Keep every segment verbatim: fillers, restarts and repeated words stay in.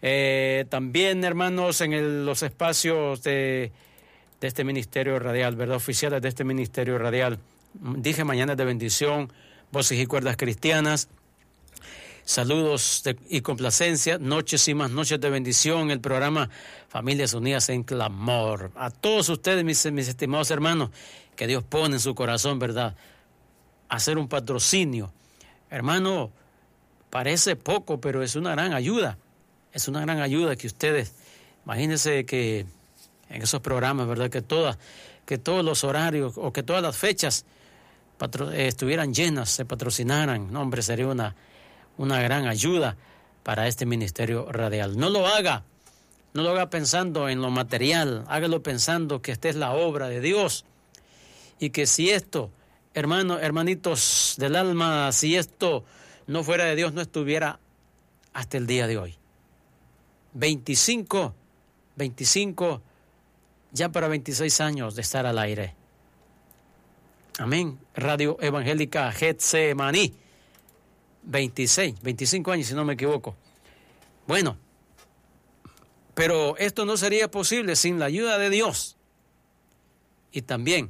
Eh, también, hermanos, en el, los espacios de, de este ministerio radial, ¿verdad? Oficiales de este ministerio radial. Dije mañana de bendición, voces y cuerdas cristianas. Saludos de, y complacencia, noches y más noches de bendición, el programa Familias Unidas en Clamor. A todos ustedes, mis, mis estimados hermanos, que Dios pone en su corazón, ¿verdad? Hacer un patrocinio. Hermano, parece poco, pero es una gran ayuda. Es una gran ayuda que ustedes, imagínense que en esos programas, ¿verdad? Que todas, que todos los horarios o que todas las fechas patro, eh, estuvieran llenas, se patrocinaran. No, hombre, sería una... una gran ayuda para este ministerio radial. No lo haga, no lo haga pensando en lo material, hágalo pensando que esta es la obra de Dios y que si esto, hermanos, hermanitos del alma, si esto no fuera de Dios, no estuviera hasta el día de hoy. veinticinco, veinticinco, ya para veintiséis años de estar al aire. Amén. Radio Evangélica Getsemaní. veintiséis, veinticinco años, si no me equivoco. Bueno, pero esto no sería posible sin la ayuda de Dios. Y también,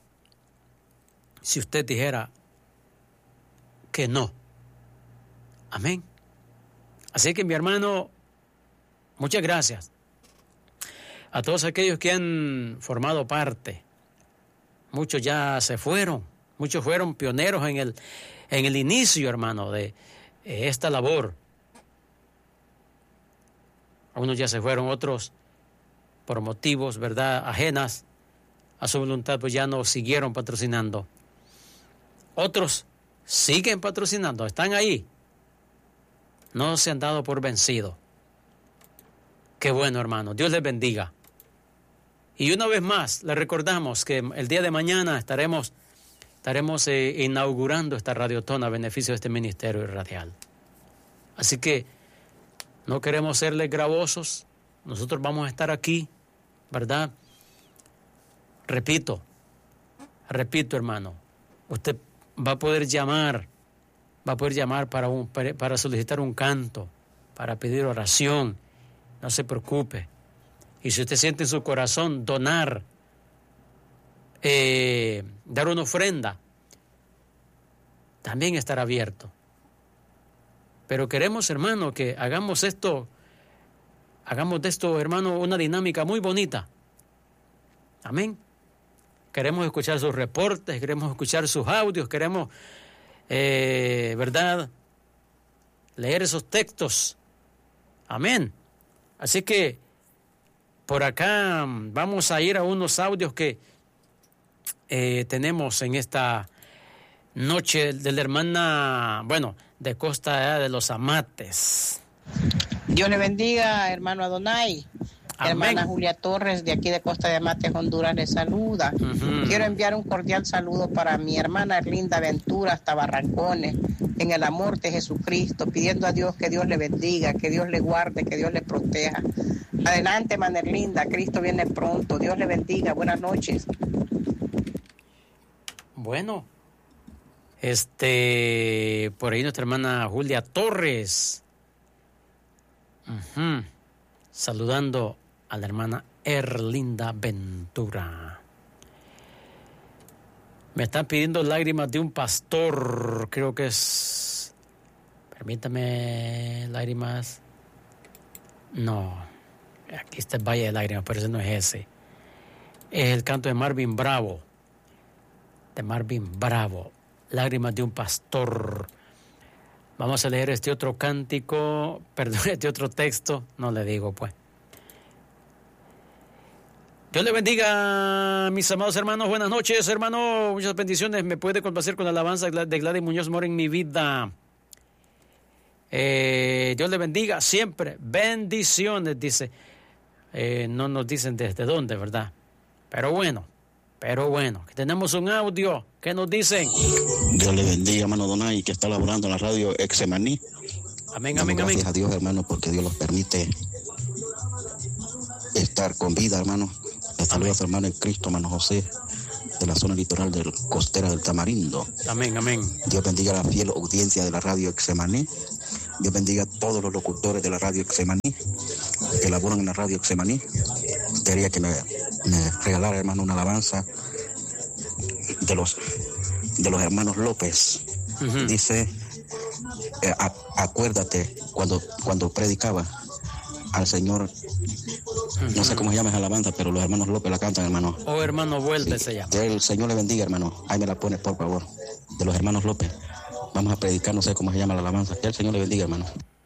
si usted dijera que no. Amén. Así que, mi hermano, muchas gracias a todos aquellos que han formado parte. Muchos ya se fueron, muchos fueron pioneros en el En el inicio, hermano, de eh, esta labor. Unos ya se fueron, otros por motivos, ¿verdad?, ajenas a su voluntad, pues ya no siguieron patrocinando. Otros siguen patrocinando, están ahí. No se han dado por vencido. Qué bueno, hermano. Dios les bendiga. Y una vez más, les recordamos que el día de mañana estaremos... Estaremos eh, inaugurando esta radiotona a beneficio de este ministerio radial. Así que no queremos serles gravosos. Nosotros vamos a estar aquí, ¿verdad? Repito, repito, hermano. Usted va a poder llamar, va a poder llamar para, un, para solicitar un canto, para pedir oración. No se preocupe. Y si usted siente en su corazón donar, Eh, dar una ofrenda, también estará abierto. Pero queremos, hermano, que hagamos esto, hagamos de esto, hermano, una dinámica muy bonita. Amén. Queremos escuchar sus reportes, queremos escuchar sus audios, queremos, eh, ¿verdad?, leer esos textos. Amén. Así que por acá vamos a ir a unos audios que Eh, tenemos en esta noche de la hermana, bueno, de Costa de los Amates. Dios le bendiga, hermano Adonai. Amén. Hermana Julia Torres, de aquí de Costa de Amates, Honduras, le saluda. Uh-huh. Quiero enviar un cordial saludo para mi hermana Erlinda Ventura, hasta Barrancones, en el amor de Jesucristo, pidiendo a Dios que Dios le bendiga, que Dios le guarde, que Dios le proteja. Adelante, hermana Erlinda, Cristo viene pronto. Dios le bendiga, buenas noches. Bueno, este, por ahí nuestra hermana Julia Torres, uh-huh, saludando a la hermana Erlinda Ventura. Me están pidiendo lágrimas de un pastor, creo que es, permítame, lágrimas, no, aquí está el Valle de Lágrimas, pero ese no es ese, es el canto de Marvin Bravo. De Marvin Bravo, lágrimas de un pastor. Vamos a leer este otro cántico, perdón, este otro texto, no le digo pues. Dios le bendiga, mis amados hermanos, buenas noches, hermano, muchas bendiciones, me puede complacer con la alabanza de Gladys Muñoz Mora en mi vida. Eh, Dios le bendiga siempre, bendiciones, dice. Eh, no nos dicen desde dónde, ¿verdad? Pero bueno. Pero bueno, que tenemos un audio. ¿Qué nos dicen? Dios le bendiga, hermano Donay, que está laborando en la radio Getsemaní. Amén, Damos amén, gracias amén. Gracias a Dios, hermano, porque Dios los permite estar con vida, hermano. Les saluda a su hermano en Cristo, hermano José, de la zona litoral del costera del Tamarindo. Amén, amén. Dios bendiga a la fiel audiencia de la radio Getsemaní. Dios bendiga a todos los locutores de la radio Xemaní, que laboran en la radio Xemaní. Quería que me, me regalara, hermano, una alabanza de los, de los hermanos López. Uh-huh. Dice, eh, a, acuérdate, cuando, cuando predicaba al Señor, uh-huh. no sé cómo se llama esa alabanza, pero los hermanos López la cantan, hermano. Oh, hermano, vuelve, sí. Se llama. Que el Señor le bendiga, hermano. Ahí me la pones, por favor, de los hermanos López. Vamos a predicar, no sé cómo se llama la alabanza. Que el Señor le bendiga, hermano.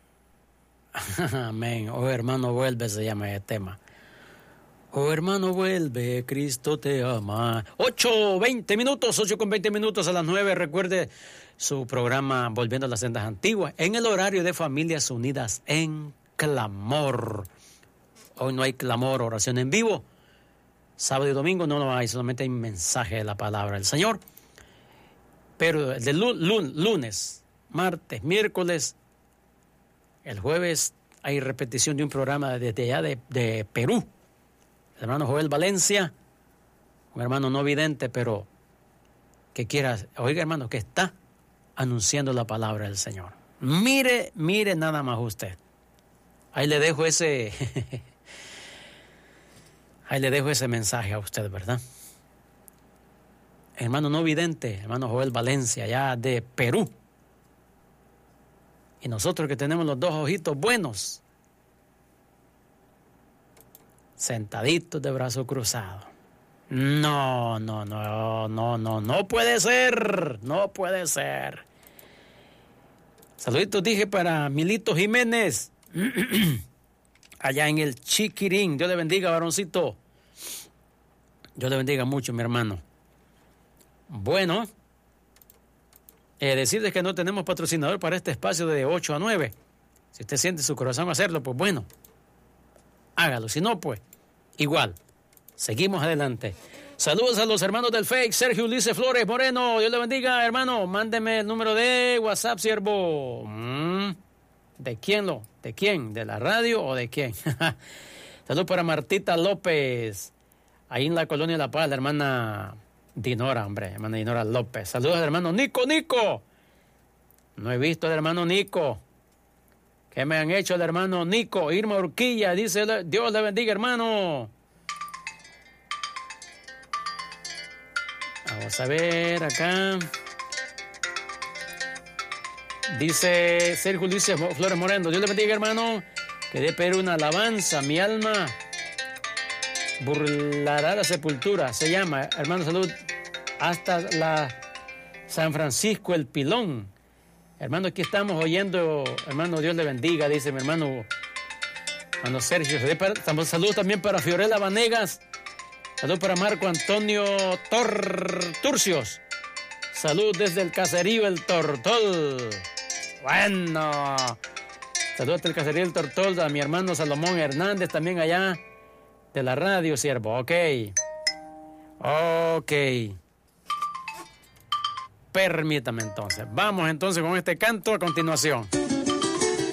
Amén. Oh, hermano, vuelve, se llama el tema. Oh, hermano, vuelve, Cristo te ama. Ocho, veinte minutos, ocho con veinte minutos a las nueve. Recuerde su programa Volviendo a las Sendas Antiguas, en el horario de Familias Unidas en Clamor. Hoy no hay clamor, oración en vivo. Sábado y domingo no lo hay, solamente hay mensaje de la palabra del Señor. Pero de lunes, martes, miércoles, el jueves hay repetición de un programa desde allá de, de Perú. El hermano Joel Valencia, un hermano no vidente, pero que quiera, oiga hermano, que está anunciando la palabra del Señor. Mire, mire nada más usted. Ahí le dejo ese, ahí le dejo ese mensaje a usted, ¿verdad? Hermano no vidente, hermano Joel Valencia, allá de Perú. Y nosotros que tenemos los dos ojitos buenos, sentaditos de brazo cruzado. No, no, no, no, no, no puede ser, no puede ser. Saluditos dije para Milito Jiménez, allá en el Chiquirín. Dios le bendiga, varoncito. Dios le bendiga mucho, mi hermano. Bueno, eh, decirles que no tenemos patrocinador para este espacio de ocho a nueve. Si usted siente su corazón hacerlo, pues bueno, hágalo. Si no, pues igual, seguimos adelante. Saludos a los hermanos del Fake, Sergio Ulises Flores Moreno. Dios le bendiga, hermano. Mándeme el número de WhatsApp, siervo. Mm, ¿De quién lo? ¿De quién? ¿De la radio o de quién? Saludos para Martita López, ahí en la Colonia La Paz, la hermana Dinora, hombre, hermana Dinora López. Saludos al hermano Nico, Nico. No he visto al hermano Nico. ¿Qué me han hecho el hermano Nico? Irma Urquilla, dice, Dios le bendiga, hermano. Vamos a ver acá. Dice Sergio Luis Flores Moreno, Dios le bendiga, hermano. Que dé Perú una alabanza, mi alma burlará la sepultura. Se llama, hermano, salud, hasta la San Francisco el Pilón. Hermano, aquí estamos oyendo, hermano, Dios le bendiga, dice mi hermano, hermano Sergio. Saludos también para Fiorella Vanegas. Salud para Marco Antonio Tor Turcios. Salud desde el caserío El Tortol. Bueno. Salud desde el caserío El Tortol a mi hermano Salomón Hernández, también allá de la radio, siervo. Ok. Ok. Permítame entonces. Vamos entonces con este canto a continuación.